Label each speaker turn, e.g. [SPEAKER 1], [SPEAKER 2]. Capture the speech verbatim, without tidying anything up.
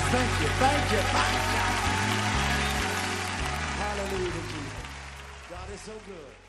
[SPEAKER 1] Thank you, thank you, thank you. Hallelujah, Jesus. God is so good.